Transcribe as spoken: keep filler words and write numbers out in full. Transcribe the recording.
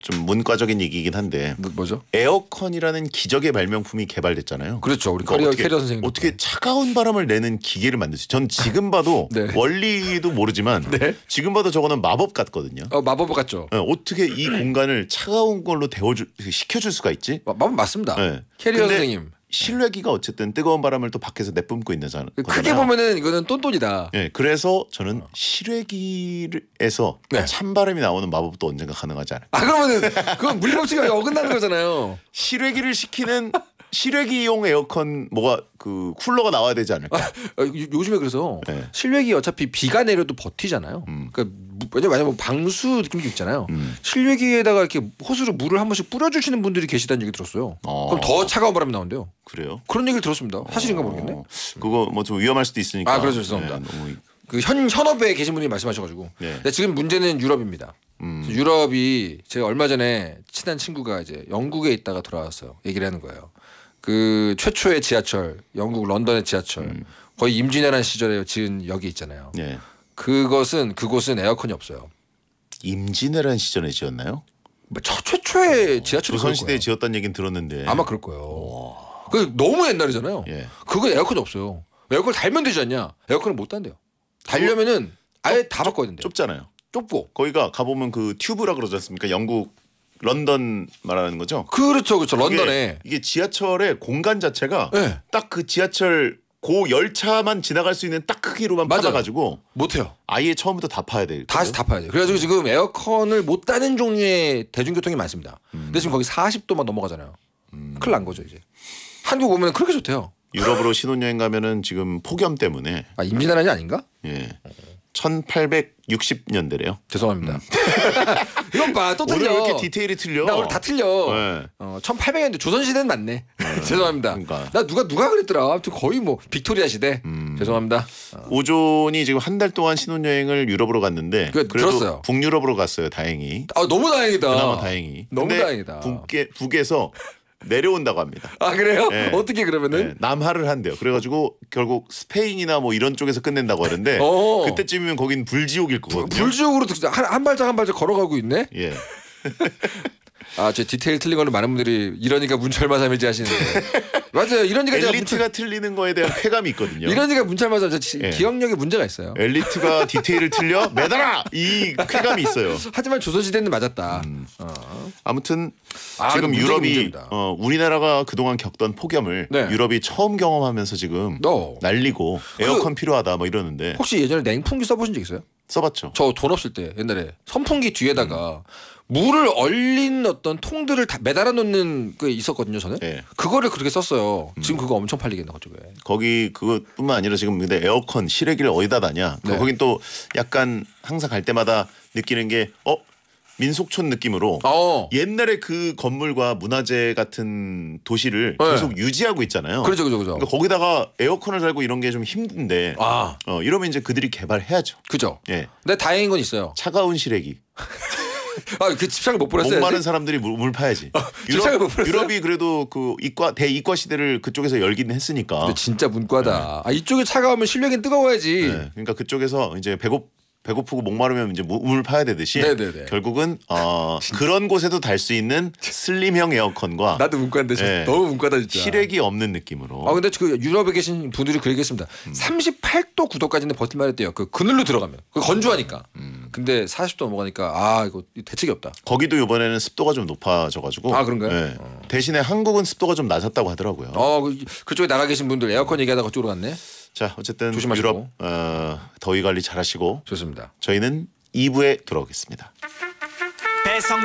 좀 문과적인 얘기이긴 한데 뭐, 뭐죠? 에어컨이라는 기적의 발명품이 개발됐잖아요. 그렇죠. 우리 그러니까 커리어 어떻게, 캐리어 선생님 어떻게 차가운 바람을 내는 기계를 만들지? 전 지금 봐도 네. 원리도 모르지만 네. 지금 봐도 저거는 마법 같거든요. 어, 마법 같죠. 네, 어떻게 이 공간을 차가운 걸로 데워주 식혀줄 수가 있지? 마, 마법 맞습니다. 네. 캐리어 선생님. 실외기가 어쨌든 뜨거운 바람을 또 밖에서 내뿜고 있는 거잖아요. 크게 보면은 이거는 똔똔이다. 네, 그래서 저는 실외기에서 네. 찬바람이 나오는 마법도 언젠가 가능하지 않을까. 아 그러면은 그건 물리법칙이 어긋나는 거잖아요. 실외기를 시키는 실외기용 에어컨 뭐가 그 쿨러가 나와야 되지 않을까. 아, 요, 요즘에 그래서 네. 실외기 어차피 비가 내려도 버티잖아요. 음. 그러니까 왜냐면 뭐 방수 느낌도 있잖아요. 음. 실외기에다가 이렇게 호스로 물을 한 번씩 뿌려주시는 분들이 계시다는 얘기 들었어요. 어. 그럼 더 차가운 바람이 나온대요. 그래요? 그런 얘기를 들었습니다. 사실인가 모르겠네. 어, 그거 뭐 좀 위험할 수도 있으니까. 아 그래서 죄송합니다. 네, 너무 그 현 현업에 계신 분이 말씀하셔가지고. 네. 근데 지금 문제는 유럽입니다. 음. 유럽이 제가 얼마 전에 친한 친구가 이제 영국에 있다가 돌아왔어요. 얘기를 하는 거예요. 그 최초의 지하철, 영국 런던의 지하철, 음. 거의 임진왜란 시절에 지은 역이 있잖아요. 네. 그것은 그곳은 에어컨이 없어요. 임진왜란 시절에 지었나요? 저 최초의 지하철이 조선 그럴 시대에 거예요. 지었다는 얘기는 들었는데. 아마 그럴 거예요. 그 너무 옛날이잖아요. 예. 그거 에어컨이 없어요. 에어컨을 달면 되지 않냐? 에어컨을 못 단대요. 달려면은 아예 다 바꿔야 된대요. 좁잖아요. 좁고. 거기가 가보면 그 튜브라 그러지 않습니까? 영국 런던 말하는 거죠. 그렇죠, 그렇죠. 이게- 런던에. 이게 지하철의 공간 자체가 네. 딱 그 지하철 고 열차만 지나갈 수 있는 딱 크기로만 맞아요. 파가지고 못해요. 아예 처음부터 다 파야 돼. 다시 다 파야 돼요. 그래가지고 지금 에어컨을 못 다는 종류의 대중교통이 많습니다. 근데 지금 거기 사십 도만 넘어가잖아요. 큰일 난 거죠 이제. 한국 오면 그렇게 좋대요. 유럽으로 신혼여행 가면은 지금 폭염 때문에 아 임진왜란이 아닌가? 예. 천팔백육십 년대래요. 죄송합니다. 이건 봐, 또 오늘 틀려. 왜 이렇게 디테일이 틀려? 나 오늘 다 틀려. 네. 어, 천팔백 년대 조선 시대는 맞네. 죄송합니다. 그러니까. 나 누가 누가 그랬더라. 아무튼 거의 뭐 빅토리아 시대. 음. 죄송합니다. 오존이 지금 한 달 동안 신혼여행을 유럽으로 갔는데 그, 그래도 들었어요. 북유럽으로 갔어요. 다행히. 아 너무 다행이다. 그나마 다행히. 너무 근데 다행이다. 북에, 북에서 내려온다고 합니다. 아 그래요? 네. 어떻게 그러면은? 네, 남하를 한대요. 그래가지고 결국 스페인이나 뭐 이런 쪽에서 끝낸다고 하는데 어. 그때쯤이면 거긴 불지옥일 거거든요. 불지옥으로 한, 한 발짝 한 발짝 걸어가고 있네. 예. 아, 제 디테일 틀린 걸로 많은 분들이 이러니까 문철마삼일지 하시는데 맞아요. 이러니까 제가 엘리트가 틀리는 거에 대한 쾌감이 있거든요. 이러니까 문철마삼 저 지- 예. 기억력에 문제가 있어요. 엘리트가 디테일을 틀려 매달아 이 쾌감이 있어요. 하지만 조선시대는 맞았다. 어. 아무튼 아, 지금 문제긴 유럽이 문제입니다. 어, 우리나라가 그동안 겪던 폭염을 네. 유럽이 처음 경험하면서 지금 너 난리고 에어컨 필요하다 뭐 이러는데 혹시 예전에 냉풍기 써보신 적 있어요? 써봤죠. 저 돈 없을 때 옛날에 선풍기 뒤에다가 물을 얼린 어떤 통들을 다 매달아 놓는 게 있었거든요. 저는 네. 그거를 그렇게 썼어요. 지금 그거 엄청 팔리겠네 그쪽에. 거기 그것뿐만 아니라 지금 근데 에어컨 실외기를 어디다 다냐. 네. 거긴 또 약간 항상 갈 때마다 느끼는 게 어 민속촌 느낌으로 어, 옛날에 그 건물과 문화재 같은 도시를 네. 계속 유지하고 있잖아요. 그렇죠, 그렇죠, 그렇죠. 그러니까 거기다가 에어컨을 달고 이런 게 좀 힘든데 아, 어, 이러면 이제 그들이 개발해야죠. 그죠. 예. 근데 다행인 건 있어요. 차가운 실외기. 아, 그 집착을 못 보냈어요. 목마른 사람들이 물, 물 파야지. 집착을 못 유럽, 풀었어요? 유럽이 그래도 그 이과 대이과 시대를 그쪽에서 열기는 했으니까. 근데 진짜 문과다. 아, 이쪽이 차가우면 실력이 뜨거워야지. 네. 그러니까 그쪽에서 이제 배고 배고프고 목마르면 이제 무- 물 파야 되듯이 네네네. 결국은 어, 그런 곳에도 달 수 있는 슬림형 에어컨과 나도 문과인데 저 네. 너무 문과다 진짜. 실외기 없는 느낌으로. 아 근데 그 유럽에 계신 분들이 그 얘기했습니다. 삼십팔 도 구도까지는 버틸만 했대요. 그 그늘로 들어가면. 그 건조하니까. 음. 근데 사십 도 넘어가니까 아 이거 대책이 없다. 거기도 이번에는 습도가 좀 높아져가지고. 아, 그런가요? 네. 어. 대신에 한국은 습도가 좀 낮았다고 하더라고요. 어 그, 그쪽에 나가 계신 분들 에어컨 얘기하다가 그쪽으로 갔네. 자 어쨌든 조심하시고. 유럽 어, 더위 관리 잘하시고 좋습니다. 저희는 이 부에 돌아오겠습니다. 배성